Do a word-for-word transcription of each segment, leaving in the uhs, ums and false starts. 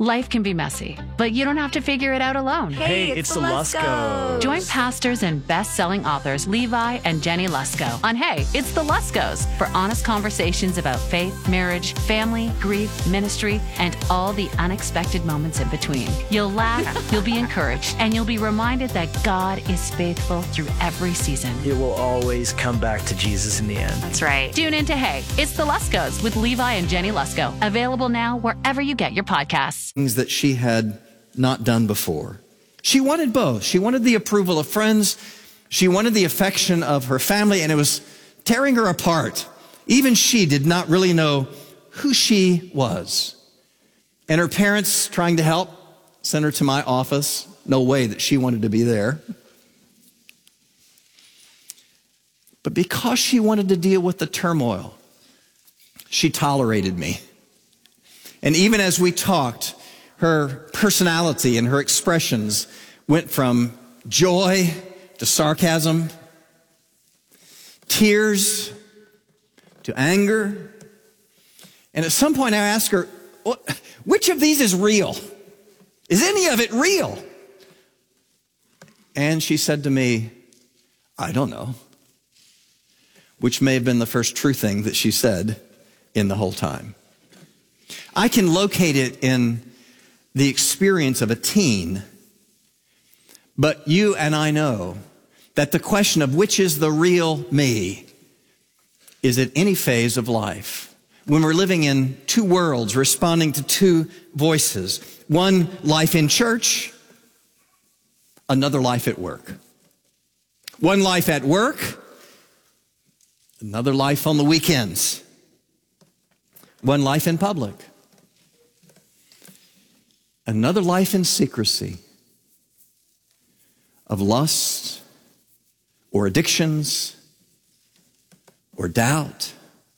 Life can be messy, but you don't have to figure it out alone. Hey, it's, it's the Luskos. Join pastors and best-selling authors Levi and Jenny Lusko on Hey, It's the Luskos for honest conversations about faith, marriage, family, grief, ministry, and all the unexpected moments in between. You'll laugh, you'll be encouraged, and you'll be reminded that God is faithful through every season. It will always come back to Jesus in the end. That's right. Tune in to Hey, It's the Luskos with Levi and Jenny Lusko. Available now wherever you get your podcasts. Things that she had not done before. She wanted both. She wanted the approval of friends. She wanted the affection of her family, and it was tearing her apart. Even she did not really know who she was. And her parents, trying to help, sent her to my office. No way that she wanted to be there. But because she wanted to deal with the turmoil, she tolerated me. And even as we talked, her personality and her expressions went from joy to sarcasm, tears to anger. And at some point I asked her, which of these is real? Is any of it real? And she said to me, I don't know. Which may have been the first true thing that she said in the whole time. I can locate it in the experience of a teen, but you and I know that the question of which is the real me is at any phase of life. When we're living in two worlds, responding to two voices, one life in church, another life at work. One life at work, another life on the weekends. One life in public. Another life in secrecy of lust or addictions or doubt.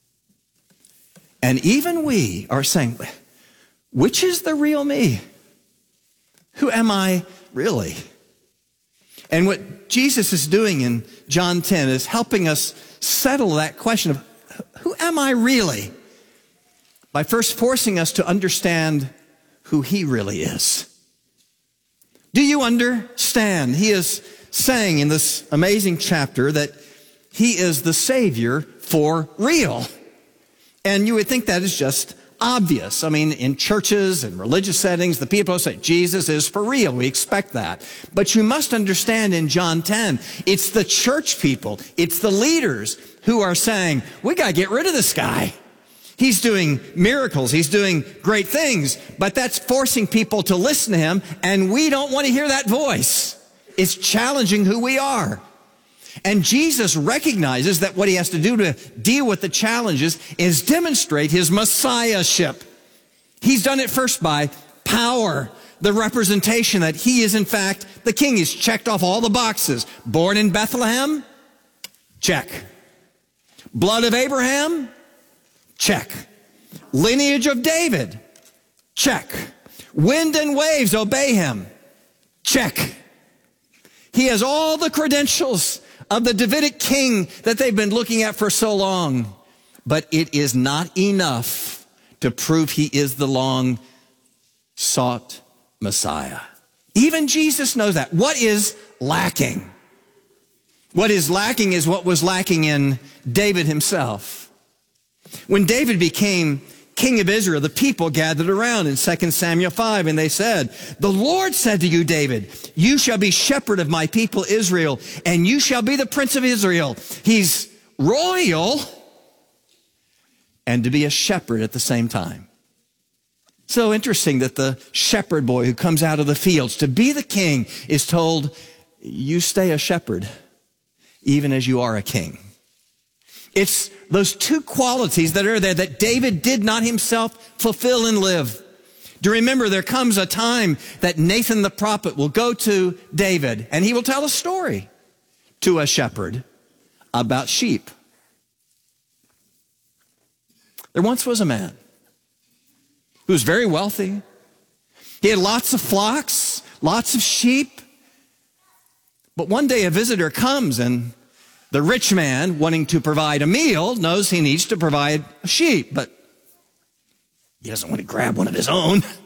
And even we are saying, which is the real me? Who am I really? And what Jesus is doing in John ten is helping us settle that question of who am I really? By first forcing us to understand who he really is. Do you understand? He is saying in this amazing chapter that he is the Savior for real. And you would think that is just obvious. I mean, in churches and religious settings, the people say Jesus is for real. We expect that. But you must understand in John ten, it's the church people, it's the leaders who are saying, we got to get rid of this guy. He's doing miracles. He's doing great things, but that's forcing people to listen to him, and we don't want to hear that voice. It's challenging who we are. And Jesus recognizes that what he has to do to deal with the challenges is demonstrate his messiahship. He's done it first by power, the representation that he is in fact the king. He's checked off all the boxes. Born in Bethlehem? Check. Blood of Abraham? Check. Lineage of David? Check. Wind and waves obey him? Check. He has all the credentials of the Davidic king that they've been looking at for so long. But it is not enough to prove he is the long sought Messiah. Even Jesus knows that. What is lacking? What is lacking is what was lacking in David himself. When David became king of Israel, the people gathered around in Second Samuel five, and they said, the Lord said to you, David, you shall be shepherd of my people Israel, and you shall be the prince of Israel. He's royal and to be a shepherd at the same time. So interesting that the shepherd boy who comes out of the fields to be the king is told, you stay a shepherd even as you are a king. It's those two qualities that are there that David did not himself fulfill and live. Do you remember there comes a time that Nathan the prophet will go to David and he will tell a story to a shepherd about sheep. There once was a man who was very wealthy. He had lots of flocks, lots of sheep. But one day a visitor comes, and the rich man, wanting to provide a meal, knows he needs to provide a sheep, but he doesn't want to grab one of his own.